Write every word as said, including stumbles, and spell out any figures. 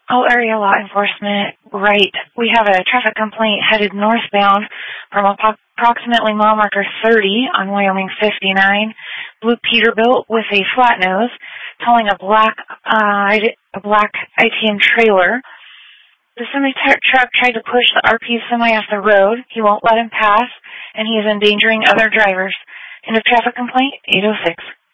All area law enforcement, right. We have a traffic complaint headed northbound from ap- approximately mile marker thirty on Wyoming fifty-nine. Blue Peterbilt with a flat nose, towing a black, uh, a black I T M trailer. The semi-truck tried to push the R P semi off the road. He won't let him pass, and he is endangering other drivers. End of traffic complaint, eight oh six.